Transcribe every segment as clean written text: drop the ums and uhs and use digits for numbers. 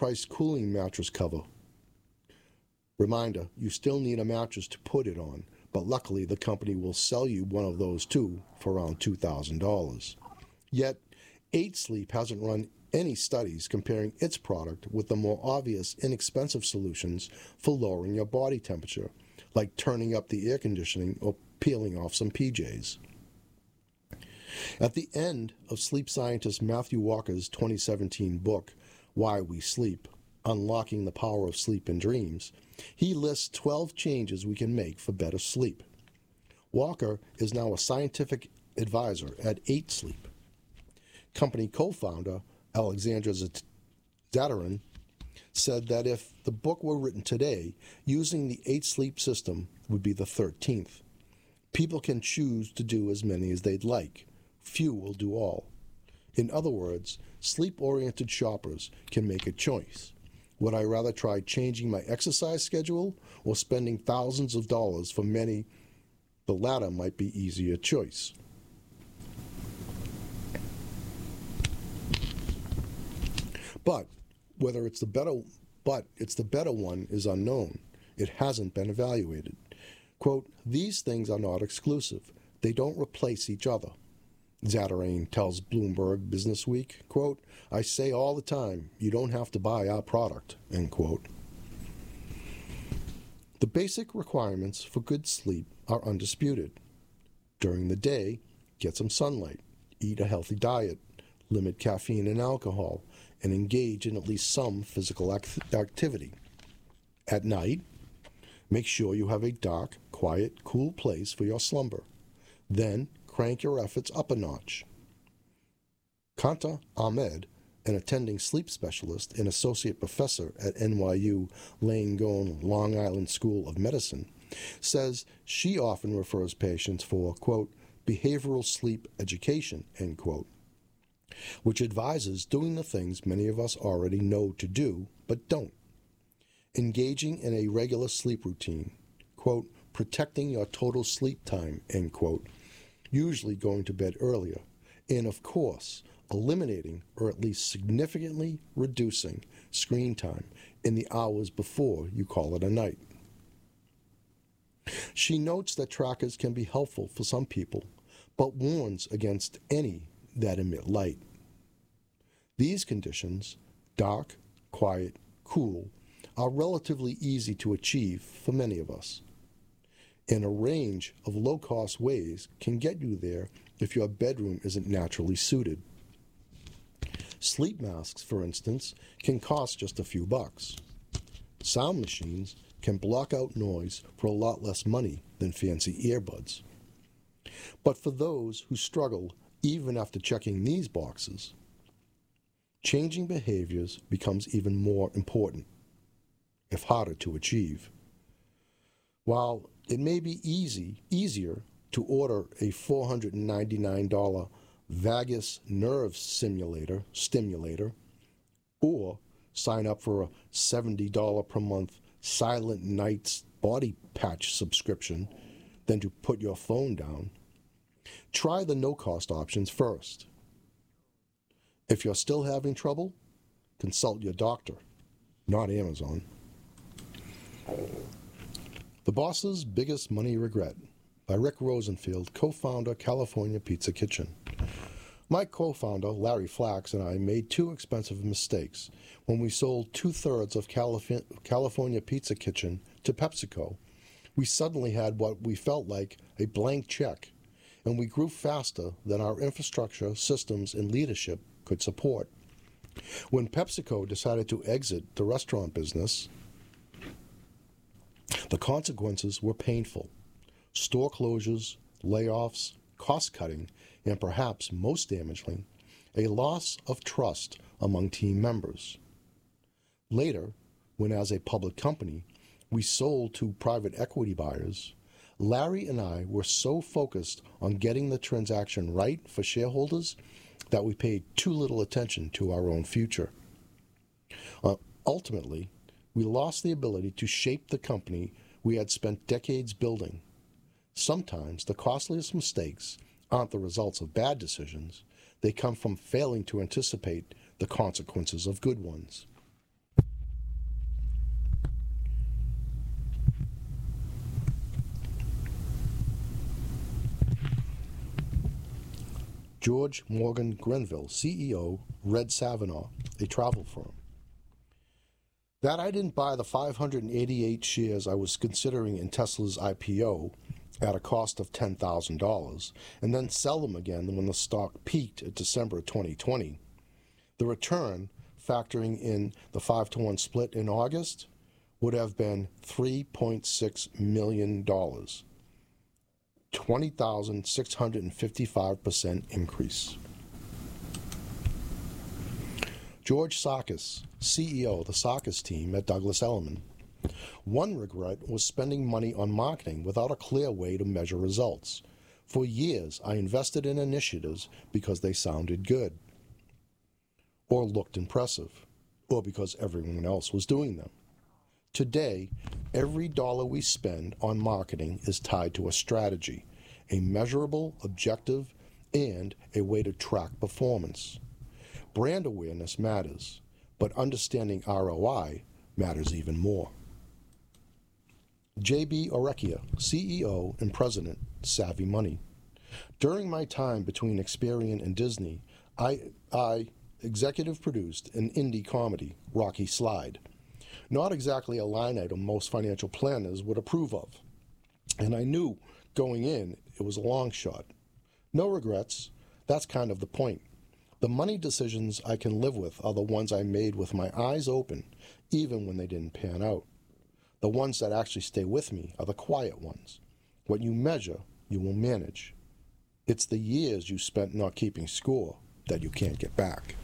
priced cooling mattress cover. Reminder, you still need a mattress to put it on, but luckily the company will sell you one of those too for around $2,000. Yet, 8 Sleep hasn't run any studies comparing its product with the more obvious, inexpensive solutions for lowering your body temperature, like turning up the air conditioning or peeling off some PJs. At the end of sleep scientist Matthew Walker's 2017 book, Why We Sleep, Unlocking the Power of Sleep and Dreams, he lists 12 changes we can make for better sleep. Walker is now a scientific advisor at 8 Sleep. Company co-founder Alexandra Zadarin said that if the book were written today, using the 8 Sleep system would be the 13th. People can choose to do as many as they'd like. Few will do all. In other words, sleep-oriented shoppers can make a choice. Would I rather try changing my exercise schedule or spending thousands of dollars? For many, the latter might be easier choice. But it's the better one is unknown. It hasn't been evaluated. Quote, these things are not exclusive. They don't replace each other. Zadarin tells Bloomberg Businessweek, quote, I say all the time, you don't have to buy our product, end quote. The basic requirements for good sleep are undisputed. During the day, get some sunlight, eat a healthy diet, limit caffeine and alcohol, and engage in at least some physical activity. At night, make sure you have a dark, quiet, cool place for your slumber. Then, crank your efforts up a notch. Kanta Ahmed, an attending sleep specialist and associate professor at NYU Langone Long Island School of Medicine, says she often refers patients for, quote, behavioral sleep education, end quote, which advises doing the things many of us already know to do but don't. Engaging in a regular sleep routine, quote, protecting your total sleep time, end quote, usually going to bed earlier, and of course, eliminating or at least significantly reducing screen time in the hours before you call it a night. She notes that trackers can be helpful for some people, but warns against any that emit light. These conditions, dark, quiet, cool, are relatively easy to achieve for many of us. And a range of low-cost ways can get you there if your bedroom isn't naturally suited. Sleep masks, for instance, can cost just a few bucks. Sound machines can block out noise for a lot less money than fancy earbuds. But for those who struggle even after checking these boxes, changing behaviors becomes even more important, if harder to achieve. While it may be easier to order a $499 vagus nerve stimulator, or sign up for a $70 per month Silent Nights body patch subscription than to put your phone down, try the no-cost options first. If you're still having trouble, consult your doctor, not Amazon. The Boss's Biggest Money Regret by Rick Rosenfield, co-founder, California Pizza Kitchen. My co-founder, Larry Flax, and I made 2 expensive mistakes when we sold 2/3 of California Pizza Kitchen to PepsiCo. We suddenly had what we felt like a blank check, and we grew faster than our infrastructure, systems, and leadership could support. When PepsiCo decided to exit the restaurant business, the consequences were painful. Store closures, layoffs, cost-cutting, and perhaps most damaging, a loss of trust among team members. Later, when as a public company, we sold to private equity buyers, Larry and I were so focused on getting the transaction right for shareholders that we paid too little attention to our own future. Ultimately, we lost the ability to shape the company we had spent decades building. Sometimes the costliest mistakes aren't the results of bad decisions. They come from failing to anticipate the consequences of good ones. George Morgan Grenville, CEO, Red Savanaugh, a travel firm. That I didn't buy the 588 shares I was considering in Tesla's IPO at a cost of $10,000 and then sell them again when the stock peaked in December 2020. The return, factoring in the 5-to-1 split in August, would have been $3.6 million, 20,655% increase. George Sarkis, CEO of the Sarkis team at Douglas Elliman. One regret was spending money on marketing without a clear way to measure results. For years, I invested in initiatives because they sounded good, or looked impressive, or because everyone else was doing them. Today, every dollar we spend on marketing is tied to a strategy, a measurable objective, and a way to track performance. Brand awareness matters, but understanding ROI matters even more. J.B. Orecchia, CEO and President, Savvy Money. During my time between Experian and Disney, I executive produced an indie comedy, Rocky Slide. Not exactly a line item most financial planners would approve of. And I knew going in it was a long shot. No regrets. That's kind of the point. The money decisions I can live with are the ones I made with my eyes open, even when they didn't pan out. The ones that actually stay with me are the quiet ones. What you measure, you will manage. It's the years you spent not keeping score that you can't get back.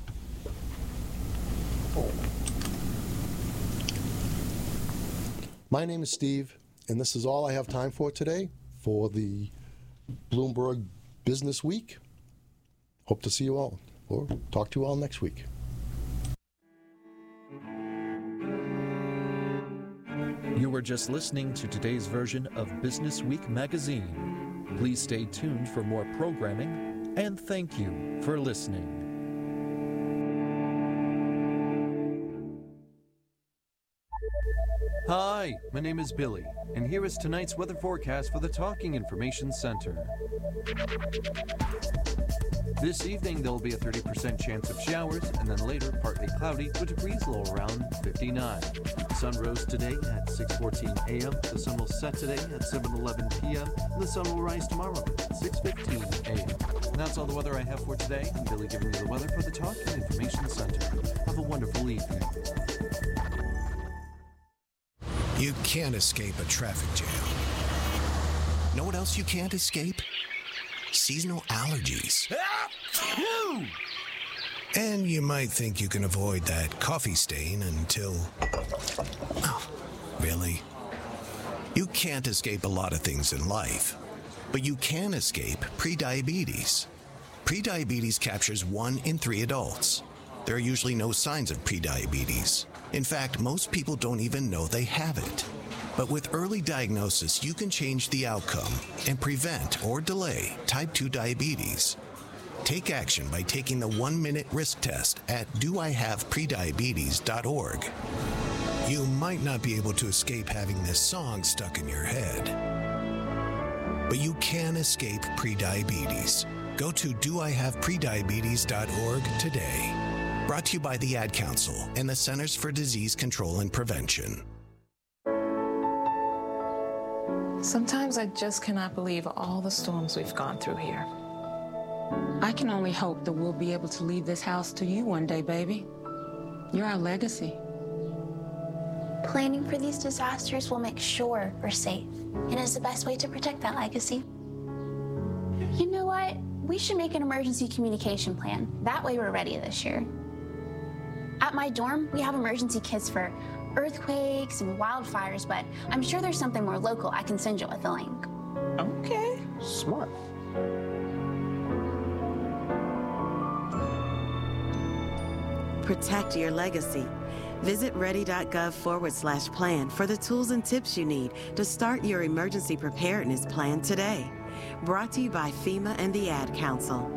My name is Steve, and this is all I have time for today for the Bloomberg Business Week. Hope to see you all, or talk to you all next week. You were just listening to today's version of Business Week magazine. Please stay tuned for more programming, and thank you for listening. Hi, my name is Billy, and here is tonight's weather forecast for the Talking Information Center. This evening, there will be a 30% chance of showers, and then later, partly cloudy, with a breeze low around 59. The sun rose today at 6:14 a.m., the sun will set today at 7:11 p.m., and the sun will rise tomorrow at 6:15 a.m. And that's all the weather I have for today. I'm Billy giving you the weather for the Talking Information Center. Have a wonderful evening. You can't escape a traffic jam. Know what else you can't escape? Seasonal allergies. And you might think you can avoid that coffee stain until... Oh, really? You can't escape a lot of things in life, but you can escape prediabetes. Prediabetes captures 1 in 3 adults. There are usually no signs of prediabetes. In fact, most people don't even know they have it. But with early diagnosis, you can change the outcome and prevent or delay type 2 diabetes. Take action by taking the 1-minute risk test at doihaveprediabetes.org. You might not be able to escape having this song stuck in your head, but you can escape prediabetes. Go to doihaveprediabetes.org today. Brought to you by the Ad Council and the Centers for Disease Control and Prevention. Sometimes I just cannot believe all the storms we've gone through here. I can only hope that we'll be able to leave this house to you one day, baby. You're our legacy. Planning for these disasters will make sure we're safe, and is the best way to protect that legacy. You know what? We should make an emergency communication plan. That way we're ready this year. At my dorm, we have emergency kits for earthquakes and wildfires, but I'm sure there's something more local I can send you with a link. Okay, smart. Protect your legacy. Visit ready.gov/plan for the tools and tips you need to start your emergency preparedness plan today. Brought to you by FEMA and the Ad Council.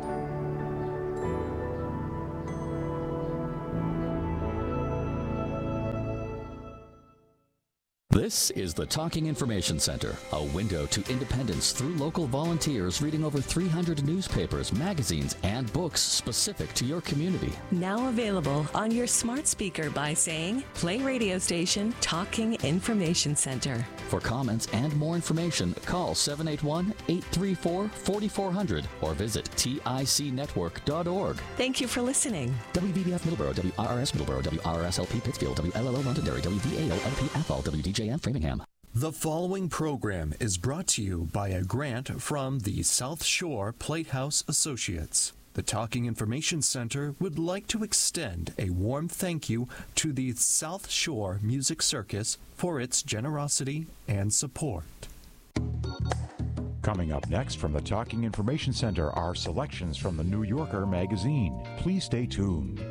This is the Talking Information Center, a window to independence through local volunteers reading over 300 newspapers, magazines, and books specific to your community. Now available on your smart speaker by saying, play radio station Talking Information Center. For comments and more information, call 781-834-4400 or visit ticnetwork.org. Thank you for listening. WVBF Middleborough, WRRS Middleborough, WRRS-LP Pittsfield, WLLO Londonderry, WVAO-LP Athol, WDJM Framingham. The following program is brought to you by a grant from the South Shore Platehouse Associates. The Talking Information Center would like to extend a warm thank you to the South Shore Music Circus for its generosity and support. Coming up next from the Talking Information Center are selections from the New Yorker magazine. Please stay tuned.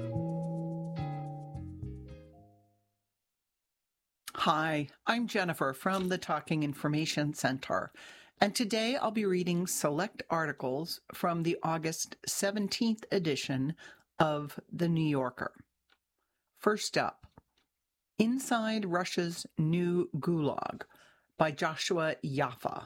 Hi, I'm Jennifer from the Talking Information Center, and today I'll be reading select articles from the August 17th edition of The New Yorker. First up, Inside Russia's New Gulag by Joshua Yaffa.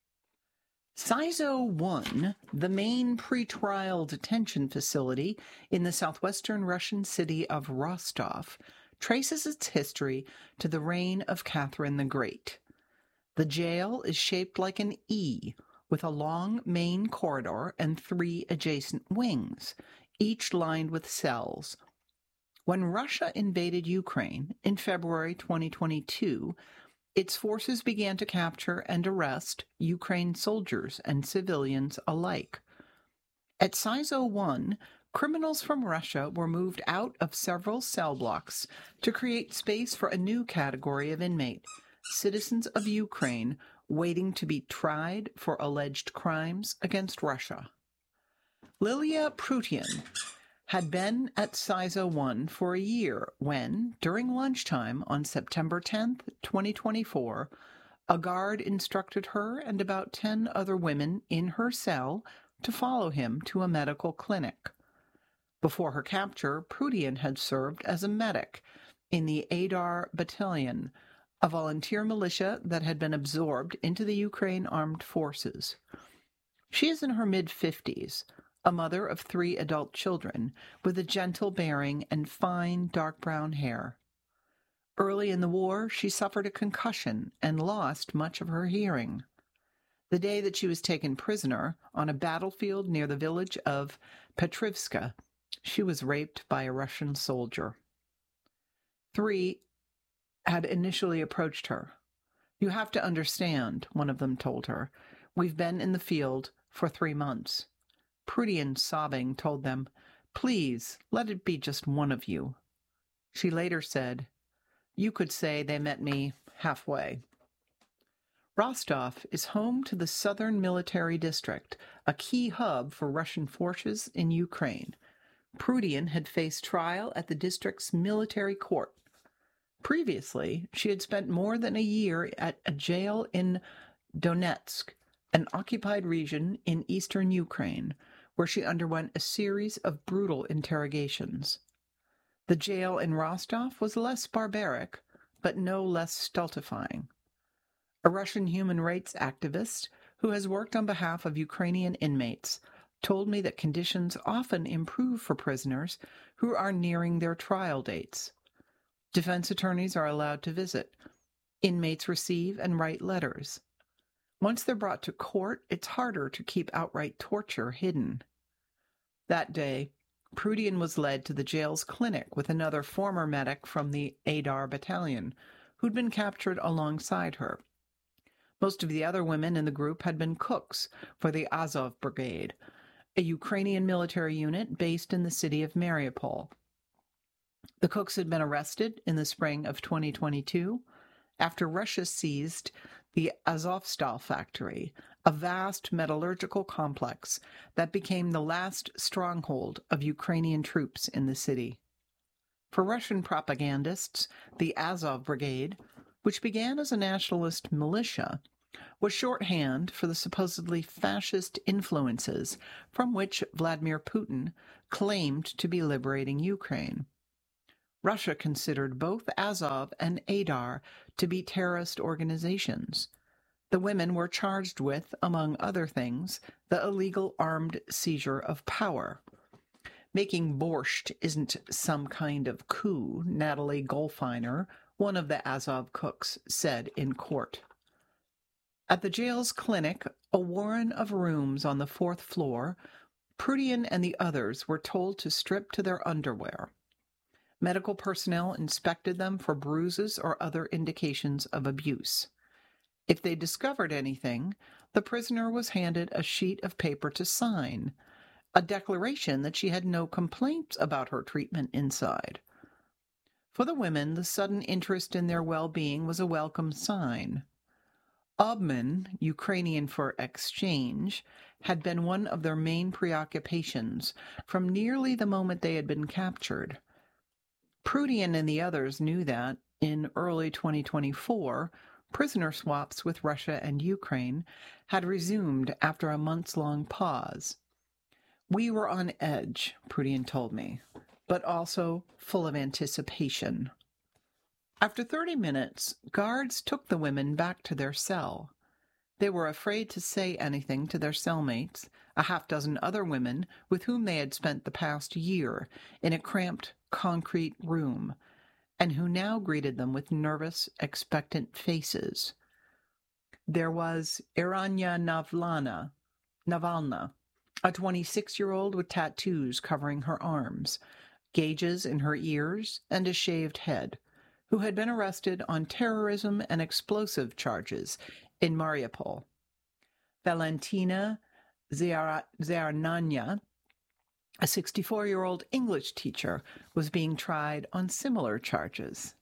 CISO 1, the main pretrial detention facility in the southwestern Russian city of Rostov, traces its history to the reign of Catherine the Great. The jail is shaped like an E, with a long main corridor and 3 adjacent wings, each lined with cells. When Russia invaded Ukraine in February 2022, its forces began to capture and arrest Ukraine soldiers and civilians alike. At CISO 1, criminals from Russia were moved out of several cell blocks to create space for a new category of inmate, citizens of Ukraine waiting to be tried for alleged crimes against Russia. Lilia Prutian had been at CISO 1 for a year when, during lunchtime on September 10, 2024, a guard instructed her and about 10 other women in her cell to follow him to a medical clinic. Before her capture, Prutian had served as a medic in the Adar Battalion, a volunteer militia that had been absorbed into the Ukraine Armed Forces. She is in her mid-50s, a mother of 3 adult children, with a gentle bearing and fine dark brown hair. Early in the war, she suffered a concussion and lost much of her hearing. The day that she was taken prisoner on a battlefield near the village of Petrivska, she was raped by a Russian soldier. 3 had initially approached her. "You have to understand," one of them told her. "We've been in the field for 3 months." Prutian, sobbing, told them, "Please, let it be just one of you." She later said, "You could say they met me halfway." Rostov is home to the Southern Military District, a key hub for Russian forces in Ukraine. Prutian had faced trial at the district's military court. Previously, she had spent more than a year at a jail in Donetsk, an occupied region in eastern Ukraine, where she underwent a series of brutal interrogations. The jail in Rostov was less barbaric, but no less stultifying. A Russian human rights activist who has worked on behalf of Ukrainian inmates told me that conditions often improve for prisoners who are nearing their trial dates. Defense attorneys are allowed to visit. Inmates receive and write letters. Once they're brought to court, it's harder to keep outright torture hidden. That day, Prutian was led to the jail's clinic with another former medic from the Adar Battalion, who'd been captured alongside her. Most of the other women in the group had been cooks for the Azov Brigade, a Ukrainian military unit based in the city of Mariupol. The cooks had been arrested in the spring of 2022 after Russia seized the Azovstal factory, a vast metallurgical complex that became the last stronghold of Ukrainian troops in the city. For Russian propagandists, the Azov Brigade, which began as a nationalist militia, was shorthand for the supposedly fascist influences from which Vladimir Putin claimed to be liberating Ukraine. Russia considered both Azov and Adar to be terrorist organizations. The women were charged with, among other things, the illegal armed seizure of power. Making borscht isn't some kind of coup, Natalie Golfiner, one of the Azov cooks, said in court. At the jail's clinic, a warren of rooms on the 4th floor, Prudyan and the others were told to strip to their underwear. Medical personnel inspected them for bruises or other indications of abuse. If they discovered anything, the prisoner was handed a sheet of paper to sign, a declaration that she had no complaints about her treatment inside. For the women, the sudden interest in their well-being was a welcome sign. Obman, Ukrainian for exchange, had been one of their main preoccupations from nearly the moment they had been captured. Prudyan and the others knew that, in early 2024, prisoner swaps with Russia and Ukraine had resumed after a months-long pause. We were on edge, Prudyan told me, but also full of anticipation. After 30 minutes, guards took the women back to their cell. They were afraid to say anything to their cellmates, a half-dozen other women with whom they had spent the past year in a cramped concrete room, and who now greeted them with nervous, expectant faces. There was Irina Navalna, a 26-year-old with tattoos covering her arms, gauges in her ears, and a shaved head, who had been arrested on terrorism and explosive charges in Mariupol. Valentina Zarnanya, a 64-year-old English teacher, was being tried on similar charges.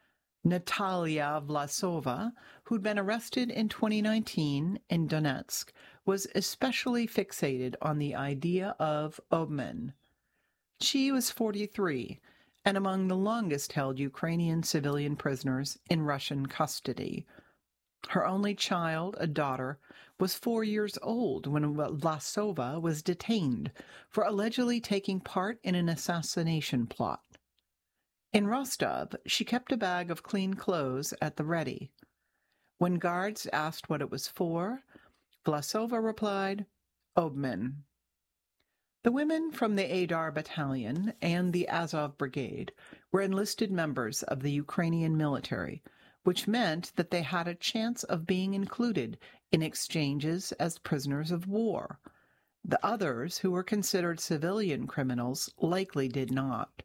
Natalia Vlasova, who'd been arrested in 2019 in Donetsk, was especially fixated on the idea of Obman. She was 43 and among the longest-held Ukrainian civilian prisoners in Russian custody. Her only child, a daughter, was 4 years old when Vlasova was detained for allegedly taking part in an assassination plot. In Rostov, she kept a bag of clean clothes at the ready. When guards asked what it was for, Vlasova replied, Obman. The women from the Adar Battalion and the Azov Brigade were enlisted members of the Ukrainian military, which meant that they had a chance of being included in exchanges as prisoners of war. The others, who were considered civilian criminals, likely did not.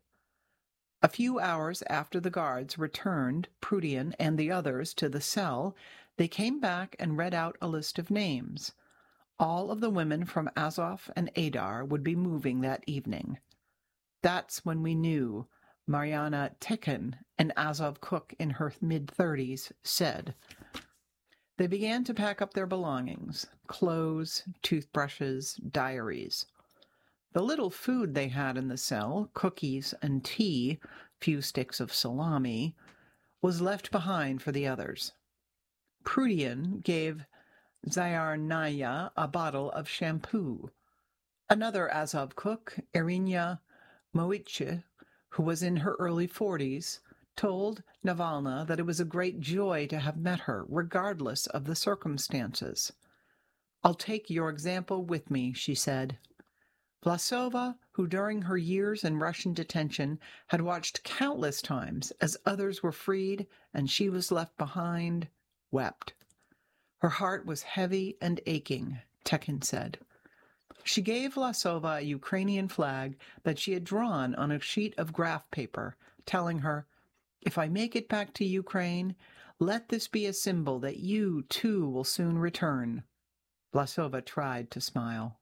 A few hours after the guards returned Prudyan and the others to the cell, they came back and read out a list of names. All of the women from Azov and Adar would be moving that evening. That's when we knew, Mariana Tikhon, an Azov cook in her mid-30s, said. They began to pack up their belongings, clothes, toothbrushes, diaries. The little food they had in the cell, cookies and tea, few sticks of salami, was left behind for the others. Prudyan gave Zarnanya a bottle of shampoo. Another Azov cook, Irina Moitche, who was in her early 40s, told Navalna that it was a great joy to have met her, regardless of the circumstances. I'll take your example with me, she said. Vlasova, who during her years in Russian detention had watched countless times as others were freed and she was left behind, wept. Her heart was heavy and aching, Tikhon said. She gave Vlasova a Ukrainian flag that she had drawn on a sheet of graph paper, telling her, "If I make it back to Ukraine, let this be a symbol that you, too, will soon return." Vlasova tried to smile.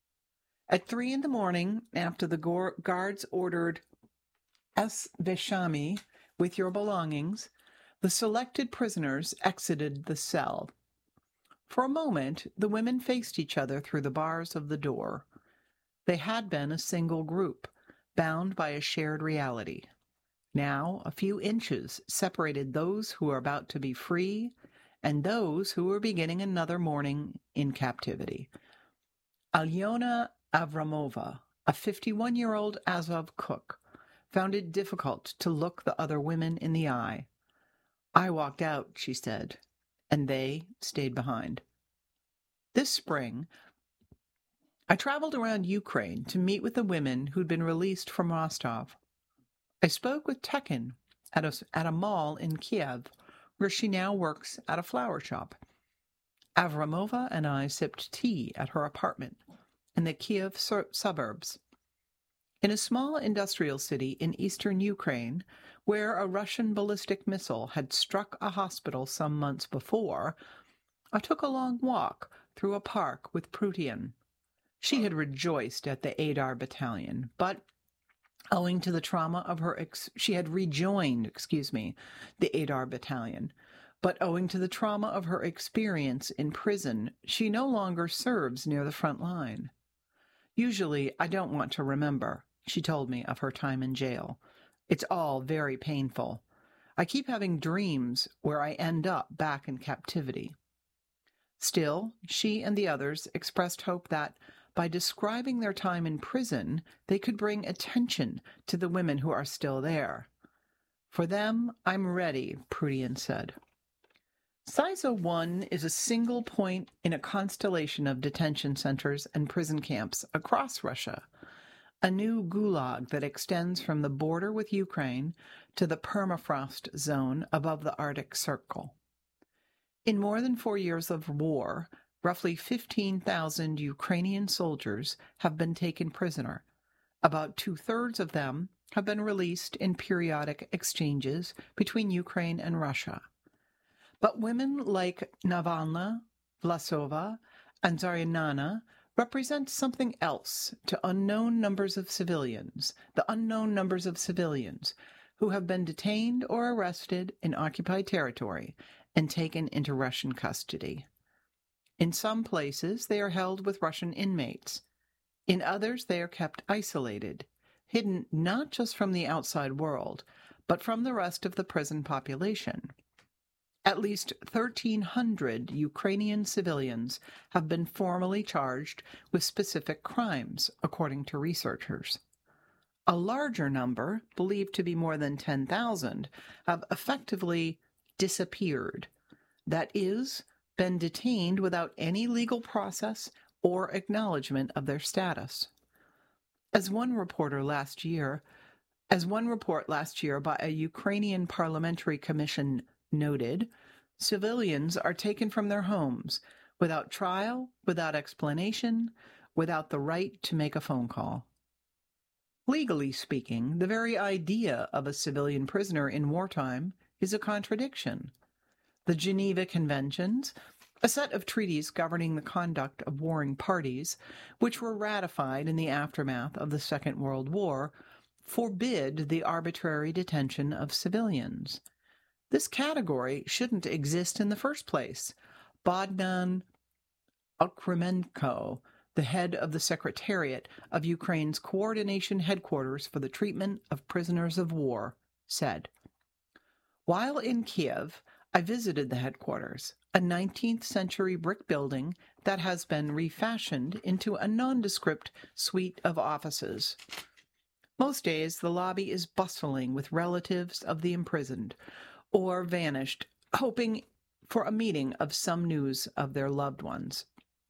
At 3 a.m, after the guards ordered "Es Veshami" with your belongings, the selected prisoners exited the cell. For a moment, the women faced each other through the bars of the door. They had been a single group, bound by a shared reality. Now, a few inches separated those who were about to be free and those who were beginning another morning in captivity. Alyona Avramova, a 51-year-old Azov cook, found it difficult to look the other women in the eye. I walked out, she said, and they stayed behind. This spring, I traveled around Ukraine to meet with the women who'd been released from Rostov. I spoke with Tekin at a mall in Kiev, where she now works at a flower shop. Avramova and I sipped tea at her apartment in the Kiev suburbs. In a small industrial city in eastern Ukraine, where a Russian ballistic missile had struck a hospital some months before, I took a long walk through a park with Prutian. She had rejoiced at the Adar battalion, but owing to the trauma of her she had rejoined, the Adar battalion, but owing to the trauma of her experience in prison, she no longer serves near the front line. Usually, I don't want to remember, she told me of her time in jail. It's all very painful. I keep having dreams where I end up back in captivity. Still, she and the others expressed hope that, by describing their time in prison, they could bring attention to the women who are still there. For them, I'm ready, Prutian said. Siza 1 is a single point in a constellation of detention centers and prison camps across Russia, a new gulag that extends from the border with Ukraine to the permafrost zone above the Arctic Circle. In more than 4 years of war, roughly 15,000 Ukrainian soldiers have been taken prisoner. About 2/3 of them have been released in periodic exchanges between Ukraine and Russia. But women like Navalna, Vlasova, and Zaryanana represent something else to unknown numbers of civilians, the unknown numbers of civilians who have been detained or arrested in occupied territory and taken into Russian custody. In some places, they are held with Russian inmates. In others, they are kept isolated, hidden not just from the outside world, but from the rest of the prison population. At least 1,300 Ukrainian civilians have been formally charged with specific crimes, according to researchers. A larger number, believed to be more than 10,000, have effectively disappeared. That is, been detained without any legal process or acknowledgement of their status. As one report last year by a Ukrainian parliamentary commission noted, civilians are taken from their homes without trial, without explanation, without the right to make a phone call. Legally speaking, the very idea of a civilian prisoner in wartime is a contradiction. The Geneva Conventions, a set of treaties governing the conduct of warring parties, which were ratified in the aftermath of the Second World War, forbid the arbitrary detention of civilians. This category shouldn't exist in the first place. Bogdan Okremenko, the head of the Secretariat of Ukraine's Coordination Headquarters for the Treatment of Prisoners of War, said, "While in Kiev, I visited the headquarters, a 19th century brick building that has been refashioned into a nondescript suite of offices. Most days, the lobby is bustling with relatives of the imprisoned or vanished, hoping for a meeting of some news of their loved ones.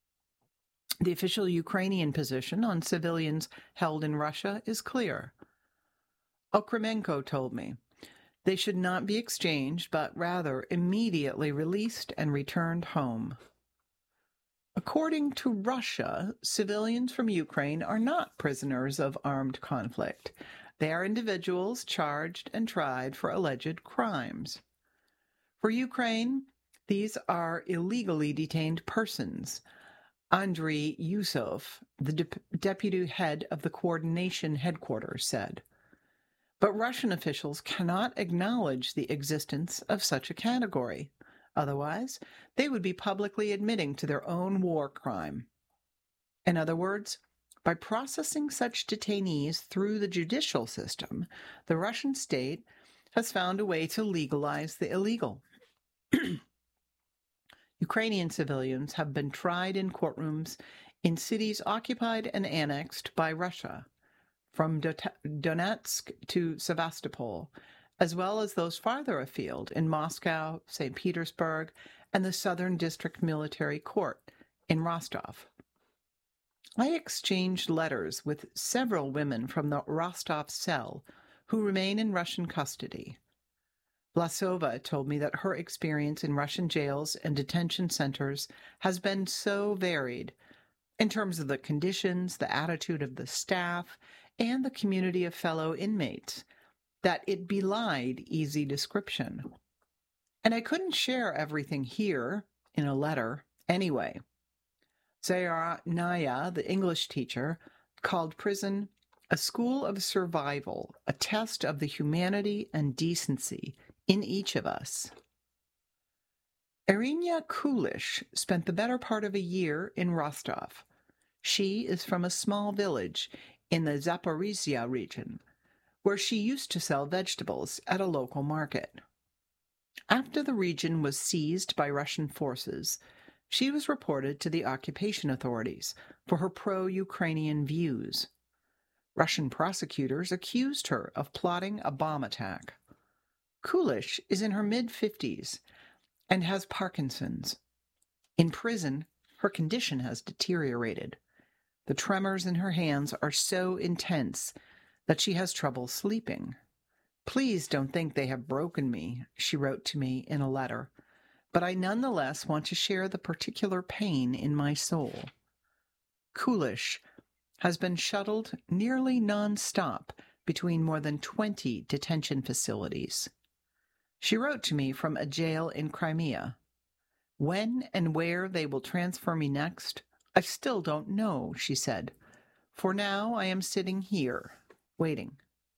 The official Ukrainian position on civilians held in Russia is clear. Okremenko told me they should not be exchanged, but rather immediately released and returned home. According to Russia, civilians from Ukraine are not prisoners of armed conflict. They are individuals charged and tried for alleged crimes. For Ukraine, these are illegally detained persons. Andriy Yusov, the deputy head of the coordination headquarters, said. But Russian officials cannot acknowledge the existence of such a category. Otherwise, they would be publicly admitting to their own war crime. In other words, by processing such detainees through the judicial system, the Russian state has found a way to legalize the illegal. Ukrainian civilians have been tried in courtrooms in cities occupied and annexed by Russia. from Donetsk to Sevastopol, as well as those farther afield in Moscow, St. Petersburg, and the Southern District Military Court in Rostov. I exchanged letters with several women from the Rostov cell who remain in Russian custody. Vlasova told me that her experience in Russian jails and detention centers has been so varied in terms of the conditions, the attitude of the staff, and the community of fellow inmates that it belied easy description. And I couldn't share everything here in a letter anyway. Zayanaya, the English teacher, called prison a school of survival, a test of the humanity and decency in each of us. Irina Kulish spent the better part of a year in Rostov. She is from a small village in the Zaporizhia region, where she used to sell vegetables at a local market. After the region was seized by Russian forces, she was reported to the occupation authorities for her pro-Ukrainian views. Russian prosecutors accused her of plotting a bomb attack. Kulish is in her mid-50s and has Parkinson's. In prison, her condition has deteriorated. The tremors in her hands are so intense that she has trouble sleeping. "Please don't think they have broken me," she wrote to me in a letter, "but I nonetheless want to share the particular pain in my soul." Kulish has been shuttled nearly non-stop between more than 20 detention facilities. She wrote to me from a jail in Crimea. "When and where they will transfer me next, I still don't know," she said. "For now, I am sitting here, waiting."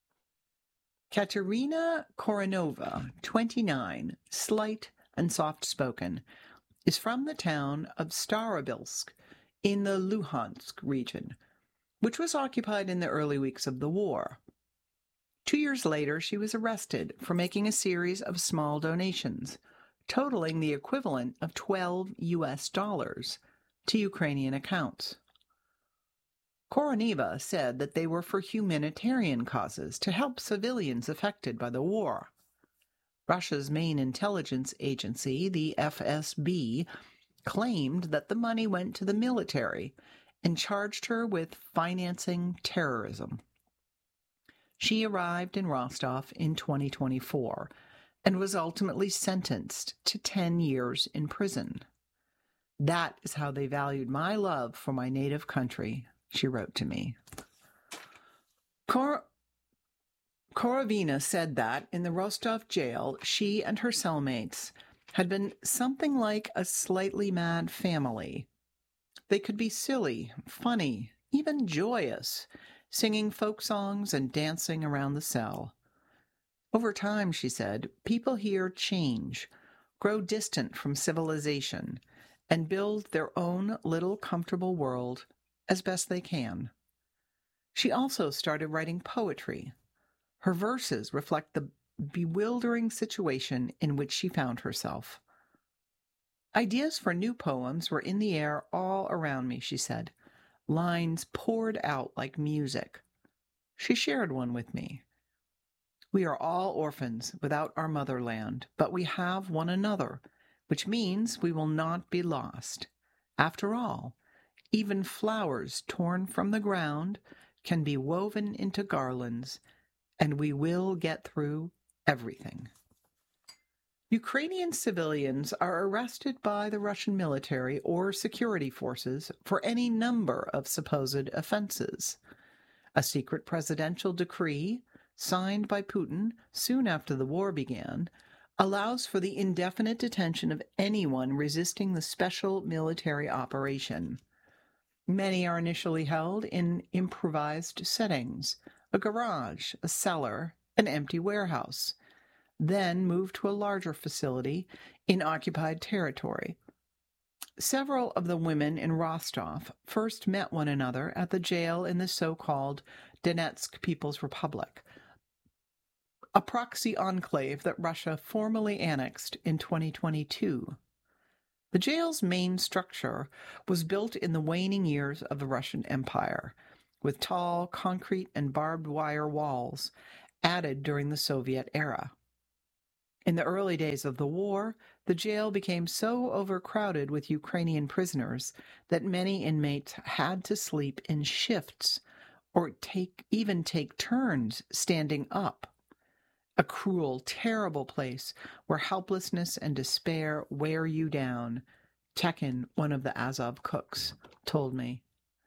Katerina Koronova, 29, slight and soft-spoken, is from the town of Starobilsk in the Luhansk region, which was occupied in the early weeks of the war. 2 years later, she was arrested for making a series of small donations, totaling the equivalent of $12 to Ukrainian accounts. Koroneva said that they were for humanitarian causes to help civilians affected by the war. Russia's main intelligence agency, the FSB, claimed that the money went to the military and charged her with financing terrorism. She arrived in Rostov in 2024 and was ultimately sentenced to 10 years in prison. "That is how they valued my love for my native country," she wrote to me. Korovina said that in the Rostov jail, she and her cellmates had been something like a slightly mad family. They could be silly, funny, even joyous, singing folk songs and dancing around the cell. Over time, she said, people here change, grow distant from civilization, and build their own little comfortable world as best they can. She also started writing poetry. Her verses reflect the bewildering situation in which she found herself. "Ideas for new poems were in the air all around me," she said. Lines poured out like music. She shared one with me. "We are all orphans without our motherland, but we have one another, which means we will not be lost. After all, even flowers torn from the ground can be woven into garlands, and we will get through everything." Ukrainian civilians are arrested by the Russian military or security forces for any number of supposed offenses. A secret presidential decree, signed by Putin soon after the war began, allows for the indefinite detention of anyone resisting the special military operation. Many are initially held in improvised settings, a garage, a cellar, an empty warehouse, then moved to a larger facility in occupied territory. Several of the women in Rostov first met one another at the jail in the so-called Donetsk People's Republic, a proxy enclave that Russia formally annexed in 2022. The jail's main structure was built in the waning years of the Russian Empire, with tall concrete and barbed wire walls added during the Soviet era. In the early days of the war, the jail became so overcrowded with Ukrainian prisoners that many inmates had to sleep in shifts or even take turns standing up. A cruel, terrible place where helplessness and despair wear you down, Tekin, one of the Azov cooks, told me.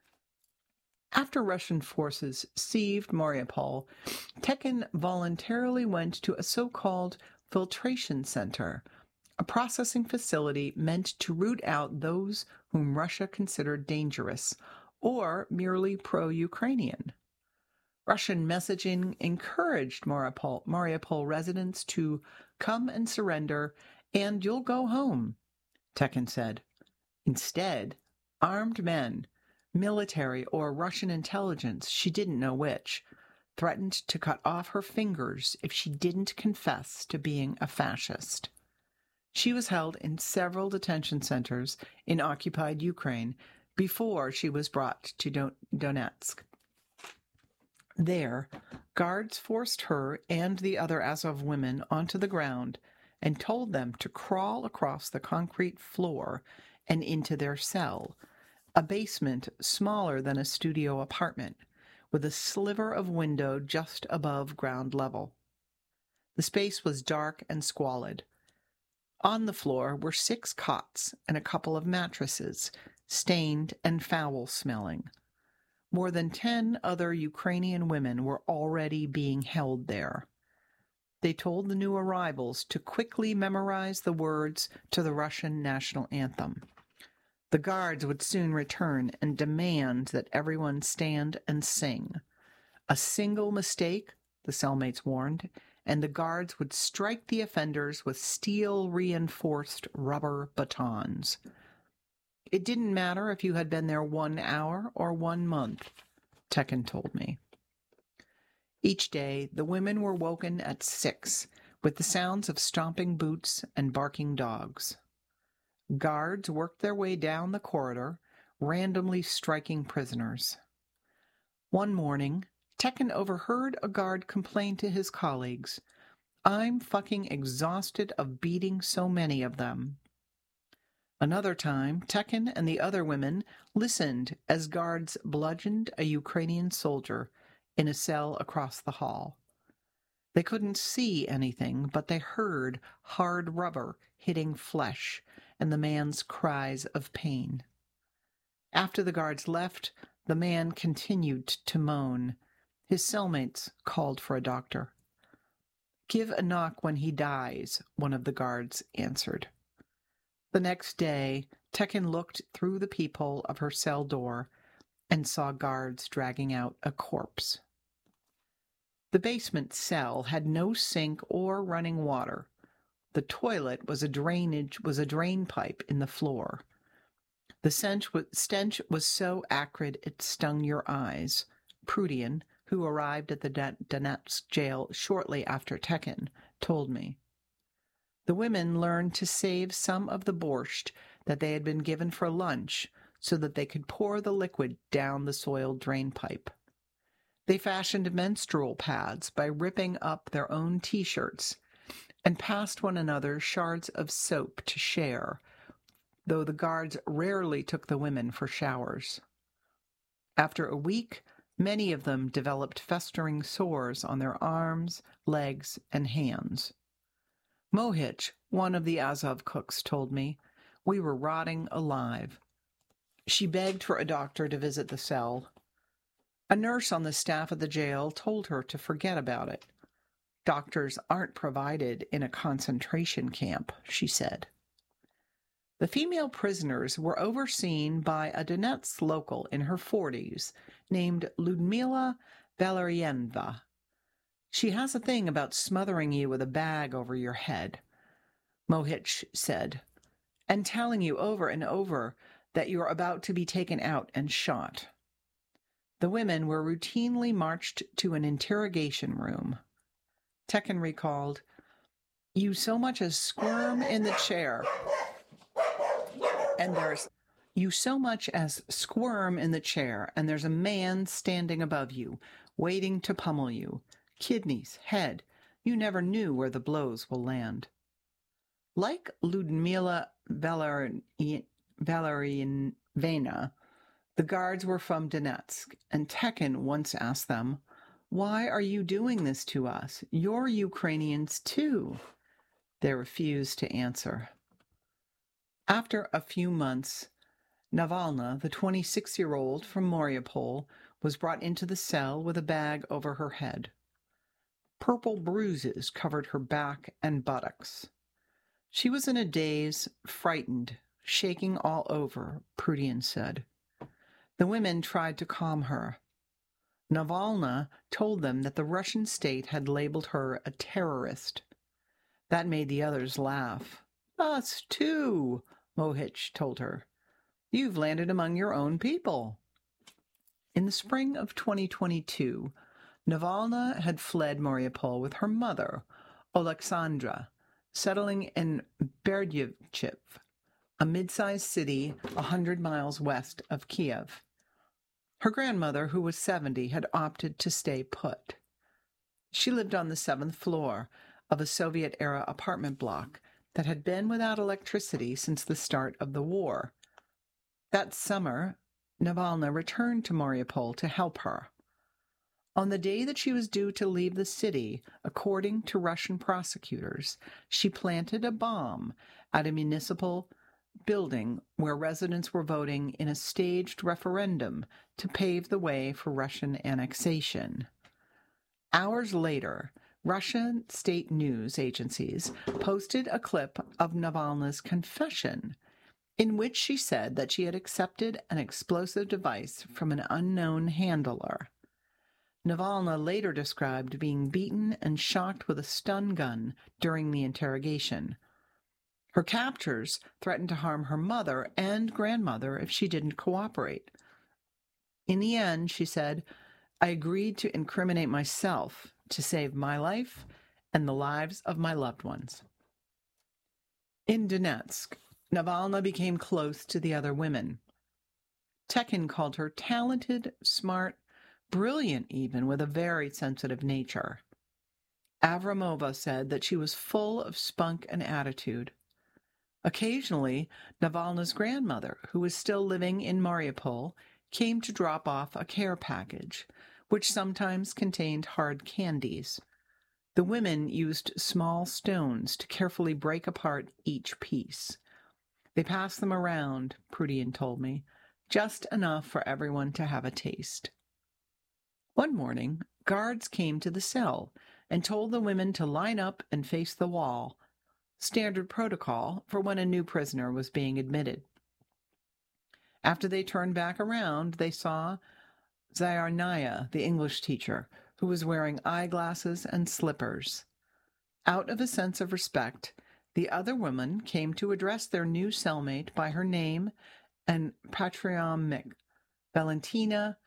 After Russian forces seized Mariupol, Tekin voluntarily went to a so-called filtration center, a processing facility meant to root out those whom Russia considered dangerous or merely pro-Ukrainian. Russian messaging encouraged Mariupol residents to come and surrender, and you'll go home, Tekin said. Instead, armed men, military or Russian intelligence, she didn't know which, threatened to cut off her fingers if she didn't confess to being a fascist. She was held in several detention centers in occupied Ukraine before she was brought to Donetsk. There, guards forced her and the other Azov women onto the ground and told them to crawl across the concrete floor and into their cell, a basement smaller than a studio apartment, with a sliver of window just above ground level. The space was dark and squalid. On the floor were 6 cots and a couple of mattresses, stained and foul-smelling. More than 10 other Ukrainian women were already being held there. They told the new arrivals to quickly memorize the words to the Russian national anthem. The guards would soon return and demand that everyone stand and sing. A single mistake, the cellmates warned, and the guards would strike the offenders with steel-reinforced rubber batons. It didn't matter if you had been there 1 hour or 1 month, Tekin told me. Each day, the women were woken at 6 with the sounds of stomping boots and barking dogs. Guards worked their way down the corridor, randomly striking prisoners. One morning, Tekin overheard a guard complain to his colleagues, "I'm fucking exhausted of beating so many of them." Another time, Tekin and the other women listened as guards bludgeoned a Ukrainian soldier in a cell across the hall. They couldn't see anything, but they heard hard rubber hitting flesh and the man's cries of pain. After the guards left, the man continued to moan. His cellmates called for a doctor. "Give a knock when he dies," one of the guards answered. The next day, Tekin looked through the peephole of her cell door and saw guards dragging out a corpse. The basement cell had no sink or running water. The toilet was a drain pipe in the floor. The stench was so acrid it stung your eyes. Prudian, who arrived at the Donetsk jail shortly after Tekin, told me. The women learned to save some of the borscht that they had been given for lunch so that they could pour the liquid down the soiled drain pipe. They fashioned menstrual pads by ripping up their own T-shirts and passed one another shards of soap to share, though the guards rarely took the women for showers. After a week, many of them developed festering sores on their arms, legs, and hands. Mohich, one of the Azov cooks, told me, "We were rotting alive." She begged for a doctor to visit the cell. A nurse on the staff of the jail told her to forget about it. "Doctors aren't provided in a concentration camp," she said. The female prisoners were overseen by a Donetsk local in her 40s named Ludmila Valerienva. "She has a thing about smothering you with a bag over your head," Mohich said, "and telling you over and over that you're about to be taken out and shot." The women were routinely marched to an interrogation room. Tekin recalled, "You so much as squirm in the chair, and there's you so much as squirm in the chair, and there's a man standing above you, waiting to pummel you. Kidneys, head, you never knew where the blows will land. Like Ludmila Valerievna, the guards were from Donetsk, and Tekin once asked them, "Why are you doing this to us? You're Ukrainians too." They refused to answer. After a few months, Navalna, the 26-year-old from Mariupol, was brought into the cell with a bag over her head. Purple bruises covered her back and buttocks. She was in a daze, frightened, shaking all over, Prudien said. The women tried to calm her. Navalna told them that the Russian state had labeled her a terrorist. That made the others laugh. "Us too," Mohich told her. "You've landed among your own people." In the spring of 2022, Navalna had fled Mariupol with her mother, Oleksandra, settling in Berdyevchiv, a mid-sized city 100 miles west of Kiev. Her grandmother, who was 70, had opted to stay put. She lived on the 7th floor of a Soviet-era apartment block that had been without electricity since the start of the war. That summer, Navalna returned to Mariupol to help her. On the day that she was due to leave the city, according to Russian prosecutors, she planted a bomb at a municipal building where residents were voting in a staged referendum to pave the way for Russian annexation. Hours later, Russian state news agencies posted a clip of Navalna's confession, in which she said that she had accepted an explosive device from an unknown handler. Navalna later described being beaten and shocked with a stun gun during the interrogation. Her captors threatened to harm her mother and grandmother if she didn't cooperate. In the end, she said, "I agreed to incriminate myself to save my life and the lives of my loved ones." In Donetsk, Navalna became close to the other women. Tekin called her talented, smart, brilliant even, with a very sensitive nature. Avramova said that she was full of spunk and attitude. Occasionally, Navalna's grandmother, who was still living in Mariupol, came to drop off a care package, which sometimes contained hard candies. The women used small stones to carefully break apart each piece. They passed them around, Prudien told me, just enough for everyone to have a taste. One morning, guards came to the cell and told the women to line up and face the wall, standard protocol for when a new prisoner was being admitted. After they turned back around, they saw Zyarnaya, the English teacher, who was wearing eyeglasses and slippers. Out of a sense of respect, the other women came to address their new cellmate by her name and patronymic, Valentina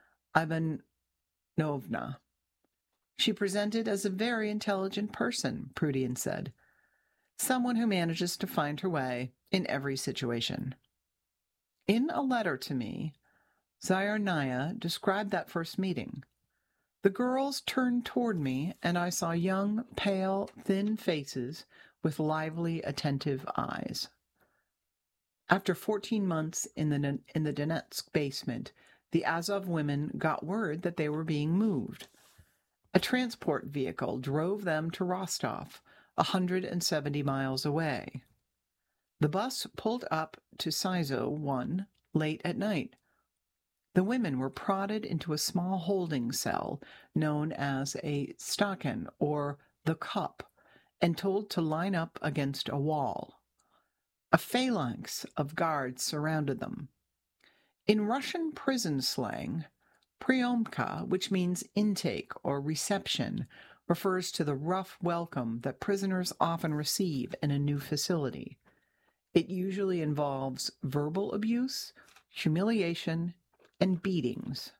Ivanovna. She presented as a very intelligent person, Prudien said, someone who manages to find her way in every situation. In a letter to me, Zyarnaya described that first meeting. The girls turned toward me, and I saw young, pale, thin faces with lively, attentive eyes. After 14 months in the Donetsk basement, the Azov women got word that they were being moved. A transport vehicle drove them to Rostov, 170 miles away. The bus pulled up to Sizo 1 late at night. The women were prodded into a small holding cell known as a stakan, or the cup, and told to line up against a wall. A phalanx of guards surrounded them. In Russian prison slang, priomka, which means intake or reception, refers to the rough welcome that prisoners often receive in a new facility. It usually involves verbal abuse, humiliation, and beatings.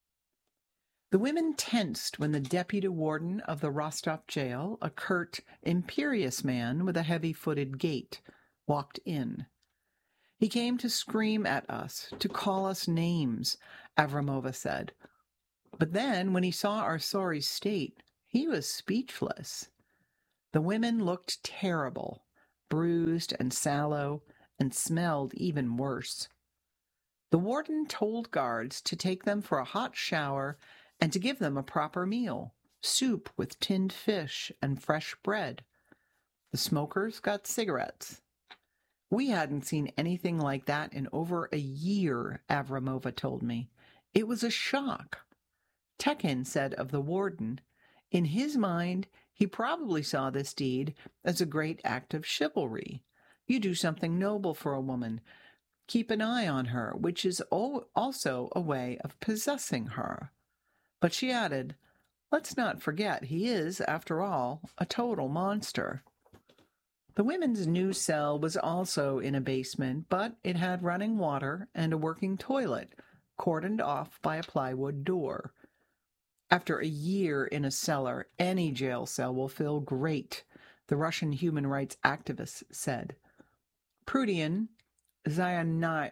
The women tensed when the deputy warden of the Rostov jail, a curt, imperious man with a heavy-footed gait, walked in. He came to scream at us, to call us names, Avramova said. But then, when he saw our sorry state, he was speechless. The women looked terrible, bruised and sallow, and smelled even worse. The warden told guards to take them for a hot shower and to give them a proper meal, soup with tinned fish and fresh bread. The smokers got cigarettes. We hadn't seen anything like that in over a year, Avramova told me. It was a shock. Tekin said of the warden, in his mind, he probably saw this deed as a great act of chivalry. You do something noble for a woman. Keep an eye on her, which is also a way of possessing her. But she added, let's not forget he is, after all, a total monster. The women's new cell was also in a basement, but it had running water and a working toilet, cordoned off by a plywood door. After a year in a cellar, any jail cell will feel great, the Russian human rights activists said. Prudian, Zayarnya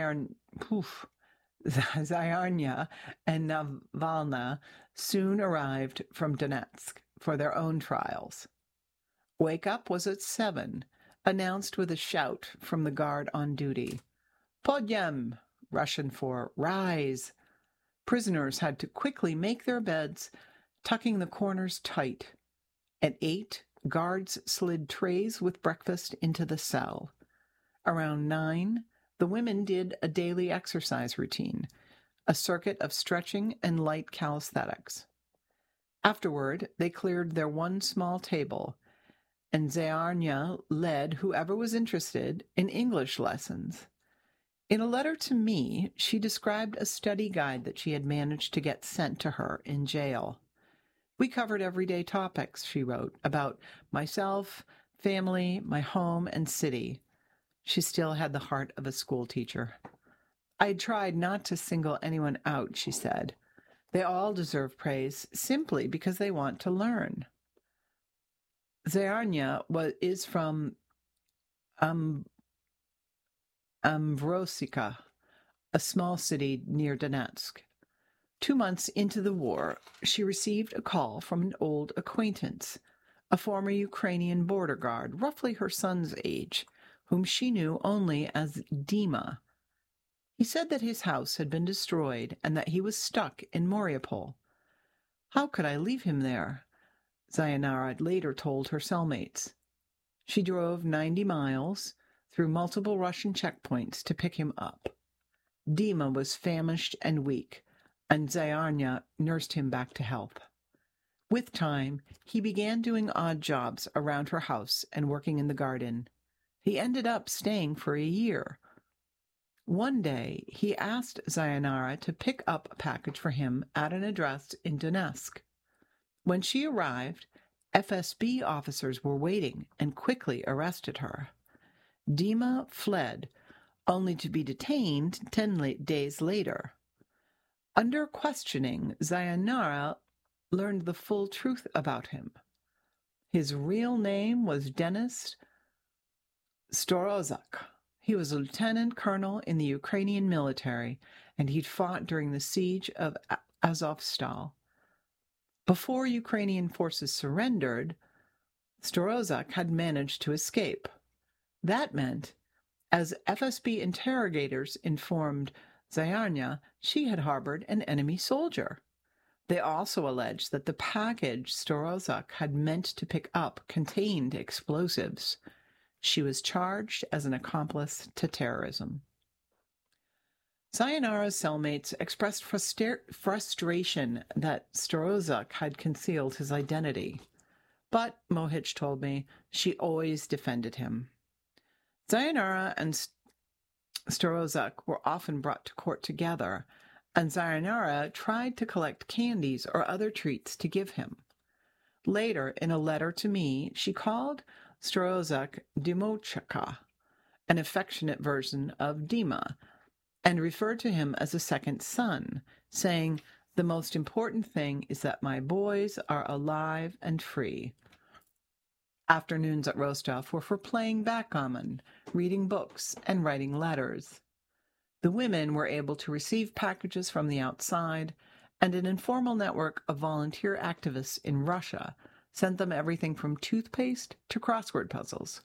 and Navalna soon arrived from Donetsk for their own trials. Wake up was at 7, announced with a shout from the guard on duty. Podyem, Russian for rise. Prisoners had to quickly make their beds, tucking the corners tight. At 8, guards slid trays with breakfast into the cell. Around 9, the women did a daily exercise routine, a circuit of stretching and light calisthenics. Afterward, they cleared their one small table, and Zayarnya led whoever was interested in English lessons. In a letter to me, she described a study guide that she had managed to get sent to her in jail. We covered everyday topics, she wrote, about myself, family, my home, and city. She still had the heart of a schoolteacher. I tried not to single anyone out, she said. They all deserve praise simply because they want to learn. Zayarnya is from Amvrosika, a small city near Donetsk. 2 months into the war, she received a call from an old acquaintance, a former Ukrainian border guard, roughly her son's age, whom she knew only as Dima. He said that his house had been destroyed and that he was stuck in Mariupol. How could I leave him there? Zayanara later told her cellmates. She drove 90 miles through multiple Russian checkpoints to pick him up. Dima was famished and weak, and Zayarnya nursed him back to health. With time, he began doing odd jobs around her house and working in the garden. He ended up staying for a year. One day, he asked Zayanara to pick up a package for him at an address in Donetsk. When she arrived, FSB officers were waiting and quickly arrested her. Dima fled, only to be detained 10 days later. Under questioning, Zayanara learned the full truth about him. His real name was Denis Storozhak. He was a lieutenant colonel in the Ukrainian military, and he'd fought during the siege of Azovstal. Before Ukrainian forces surrendered, Storozhak had managed to escape. That meant, as FSB interrogators informed Zayarnya, she had harbored an enemy soldier. They also alleged that the package Storozhak had meant to pick up contained explosives. She was charged as an accomplice to terrorism. Zayanara's cellmates expressed frustration that Storozhak had concealed his identity. But, Mohich told me, she always defended him. Zayanara and Storozhak were often brought to court together, and Zayanara tried to collect candies or other treats to give him. Later, in a letter to me, she called Storozhak Dimochka, an affectionate version of Dima, and referred to him as a second son, saying, "The most important thing is that my boys are alive and free." Afternoons at Rostov were for playing backgammon, reading books, and writing letters. The women were able to receive packages from the outside, and an informal network of volunteer activists in Russia sent them everything from toothpaste to crossword puzzles.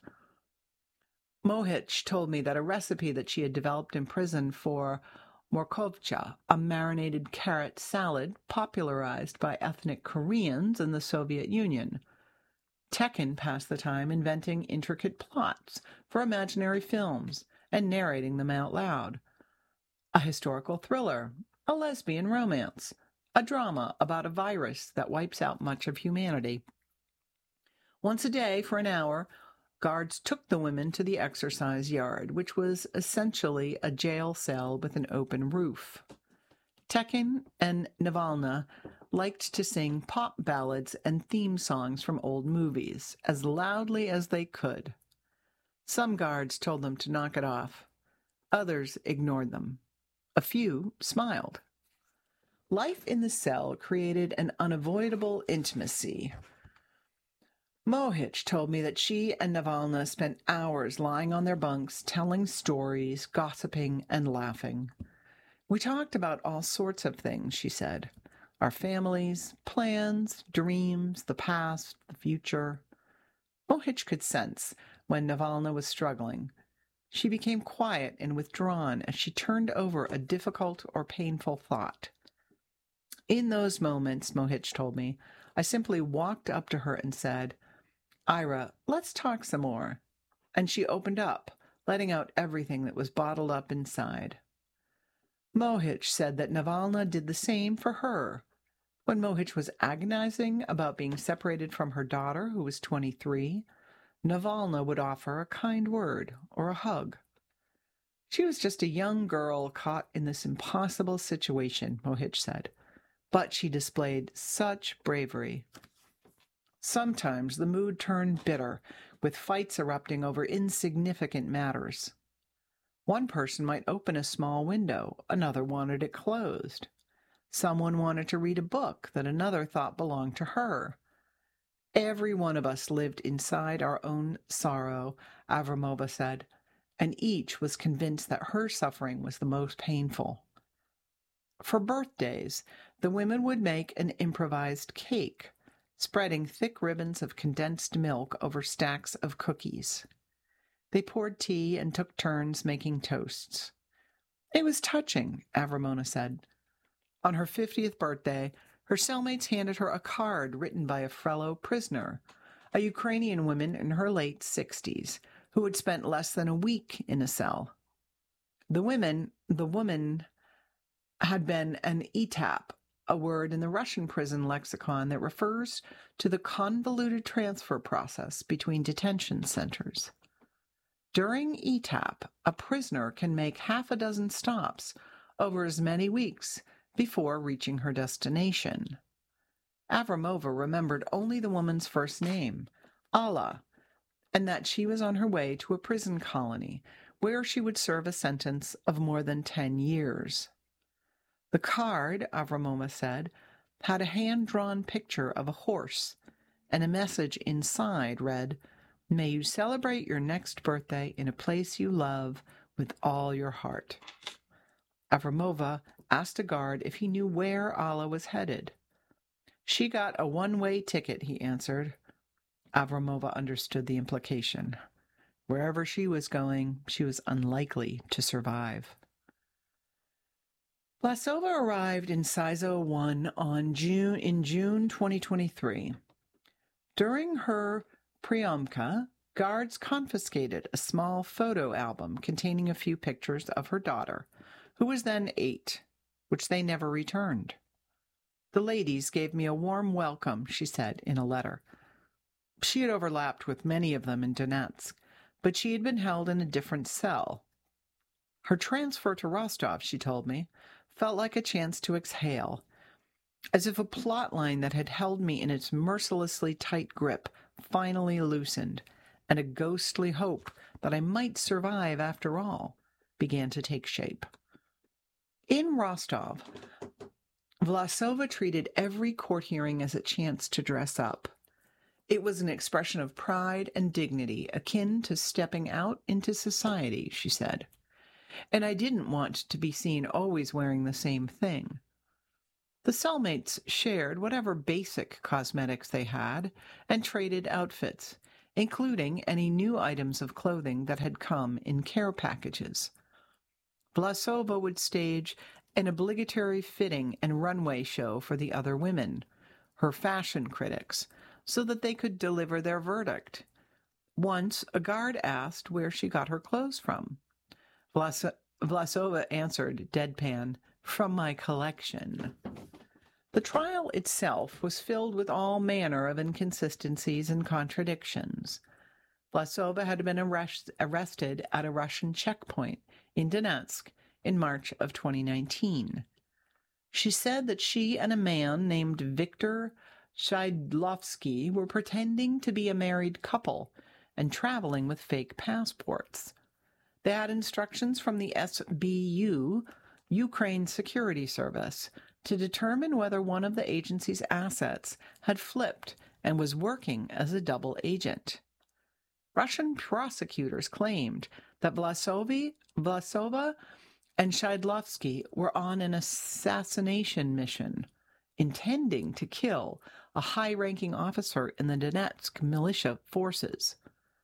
Mohich told me that a recipe that she had developed in prison for morkovcha, a marinated carrot salad popularized by ethnic Koreans in the Soviet Union. Tekin passed the time inventing intricate plots for imaginary films and narrating them out loud. A historical thriller, a lesbian romance, a drama about a virus that wipes out much of humanity. Once a day, for an hour, guards took the women to the exercise yard, which was essentially a jail cell with an open roof. Tekin and Navalny liked to sing pop ballads and theme songs from old movies as loudly as they could. Some guards told them to knock it off. Others ignored them. A few smiled. Life in the cell created an unavoidable intimacy. Mohich told me that she and Navalny spent hours lying on their bunks, telling stories, gossiping, and laughing. We talked about all sorts of things, she said. Our families, plans, dreams, the past, the future. Mohich could sense when Navalny was struggling. She became quiet and withdrawn as she turned over a difficult or painful thought. In those moments, Mohich told me, I simply walked up to her and said, Ira, let's talk some more. And she opened up, letting out everything that was bottled up inside. Mohich said that Navalny did the same for her. When Mohich was agonizing about being separated from her daughter, who was 23, Navalny would offer a kind word or a hug. She was just a young girl caught in this impossible situation, Mohich said, but she displayed such bravery. Sometimes the mood turned bitter, with fights erupting over insignificant matters. One person might open a small window, another wanted it closed. Someone wanted to read a book that another thought belonged to her. Every one of us lived inside our own sorrow, Avramova said, and each was convinced that her suffering was the most painful. For birthdays, the women would make an improvised cake, spreading thick ribbons of condensed milk over stacks of cookies. They poured tea and took turns making toasts. It was touching, Avramona said. On her 50th birthday, her cellmates handed her a card written by a fellow prisoner, a Ukrainian woman in her late 60s, who had spent less than a week in a cell. The woman had been an etap, a word in the Russian prison lexicon that refers to the convoluted transfer process between detention centers. During etap, a prisoner can make half a dozen stops over as many weeks before reaching her destination. Avramova remembered only the woman's first name, Alla, and that she was on her way to a prison colony where she would serve a sentence of more than 10 years. The card, Avramova said, had a hand-drawn picture of a horse, and a message inside read, "May you celebrate your next birthday in a place you love with all your heart." Avramova asked a guard if he knew where Alla was headed. She got a one-way ticket, he answered. Avramova understood the implication. Wherever she was going, she was unlikely to survive. Vlasova arrived in Sizo 1 in June 2023. During her priomka, guards confiscated a small photo album containing a few pictures of her daughter, who was then 8, which they never returned. The ladies gave me a warm welcome, she said in a letter. She had overlapped with many of them in Donetsk, but she had been held in a different cell. Her transfer to Rostov, she told me, felt like a chance to exhale, as if a plot line that had held me in its mercilessly tight grip finally loosened, and a ghostly hope that I might survive after all began to take shape. In Rostov, Vlasova treated every court hearing as a chance to dress up. It was an expression of pride and dignity, akin to stepping out into society, she said. And I didn't want to be seen always wearing the same thing. The cellmates shared whatever basic cosmetics they had and traded outfits, including any new items of clothing that had come in care packages. Vlasova would stage an obligatory fitting and runway show for the other women, her fashion critics, so that they could deliver their verdict. Once, a guard asked where she got her clothes from. Vlasova answered, deadpan, "From my collection." The trial itself was filled with all manner of inconsistencies and contradictions. Vlasova had been arrested at a Russian checkpoint in Donetsk in March of 2019. She said that she and a man named Viktor Shydlovsky were pretending to be a married couple and traveling with fake passports. They had instructions from the SBU, Ukraine Security Service, to determine whether one of the agency's assets had flipped and was working as a double agent. Russian prosecutors claimed that Vlasova and Shydlovsky were on an assassination mission, intending to kill a high-ranking officer in the Donetsk militia forces.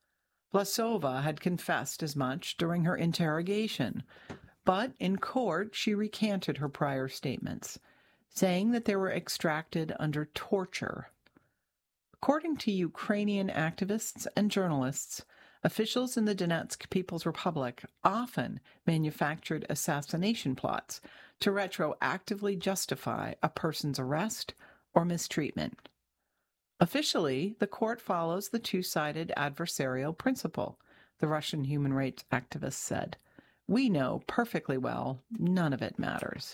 Vlasova had confessed as much during her interrogation, but in court she recanted her prior statements, saying that they were extracted under torture. According to Ukrainian activists and journalists, officials in the Donetsk People's Republic often manufactured assassination plots to retroactively justify a person's arrest or mistreatment. Officially, the court follows the two-sided adversarial principle, the Russian human rights activist said. We know perfectly well none of it matters.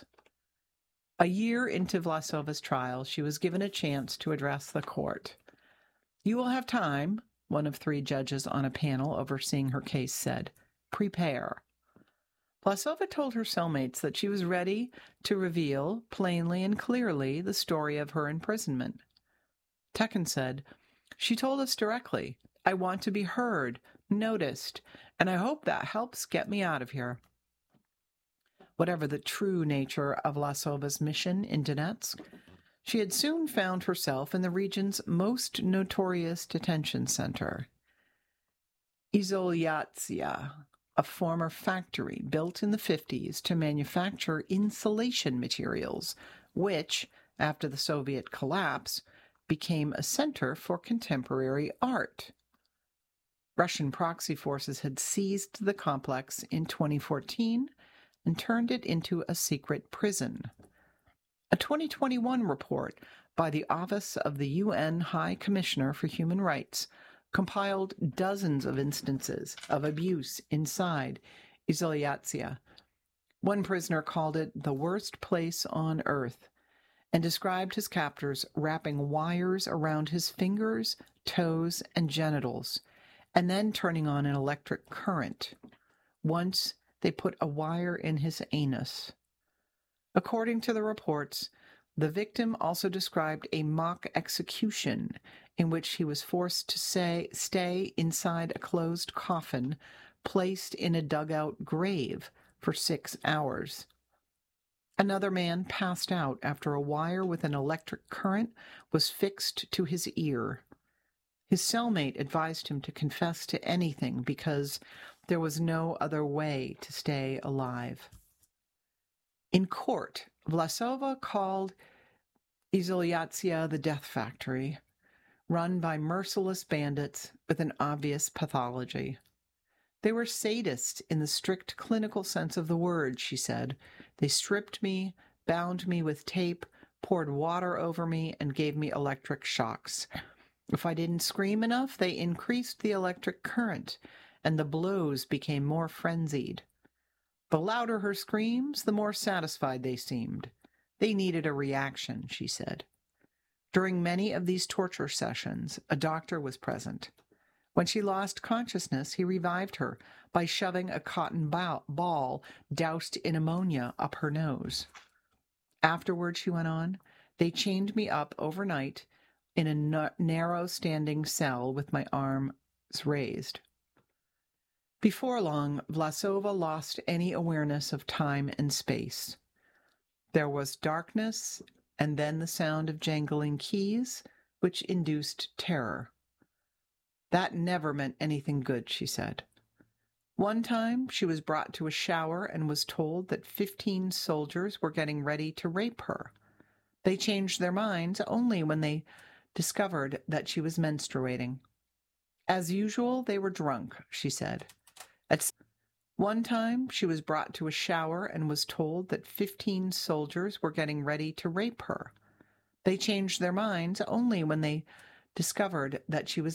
A year into Vlasova's trial, she was given a chance to address the court. "You will have time," one of three judges on a panel overseeing her case said. "Prepare." Vlasova told her cellmates that she was ready to reveal plainly and clearly the story of her imprisonment. Tekin said, "She told us directly, I want to be heard, noticed, and I hope that helps get me out of here." Whatever the true nature of Vlasova's mission in Donetsk, she had soon found herself in the region's most notorious detention center, Izolyatsia, a former factory built in the 50s to manufacture insulation materials, which, after the Soviet collapse, became a center for contemporary art. Russian proxy forces had seized the complex in 2014 and turned it into a secret prison. A 2021 report by the Office of the UN High Commissioner for Human Rights compiled dozens of instances of abuse inside Izolyatsia. One prisoner called it the worst place on earth and described his captors wrapping wires around his fingers, toes, and genitals, and then turning on an electric current. Once, they put a wire in his anus. According to the reports, the victim also described a mock execution in which he was forced to stay inside a closed coffin placed in a dugout grave for 6 hours. Another man passed out after a wire with an electric current was fixed to his ear. His cellmate advised him to confess to anything because there was no other way to stay alive. In court, Vlasova called Izolyatsia the death factory, run by merciless bandits with an obvious pathology. They were sadists in the strict clinical sense of the word, she said. They stripped me, bound me with tape, poured water over me, and gave me electric shocks. If I didn't scream enough, they increased the electric current, and the blows became more frenzied. The louder her screams, the more satisfied they seemed. They needed a reaction, she said. During many of these torture sessions, a doctor was present. When she lost consciousness, he revived her by shoving a cotton ball doused in ammonia up her nose. Afterward, she went on, they chained me up overnight in a narrow standing cell with my arms raised. Before long, Vlasova lost any awareness of time and space. There was darkness, and then the sound of jangling keys, which induced terror. That never meant anything good, she said. One time, she was brought to a shower and was told that 15 soldiers were getting ready to rape her. They changed their minds only when they discovered that she was menstruating. As usual, they were drunk, she said. One time, she was brought to a shower and was told that 15 soldiers were getting ready to rape her. They changed their minds only when they discovered that she was